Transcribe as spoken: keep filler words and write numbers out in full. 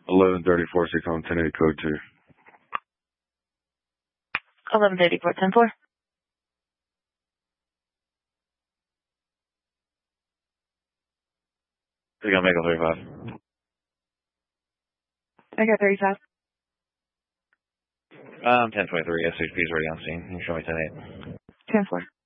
eleven thirty-four, six on ten eight, code two. eleven thirty-four, ten four. He's gonna make a thirty-five. I got thirty-five. Um, ten twenty-three, S H P is already on scene. You can show me ten eight. ten four.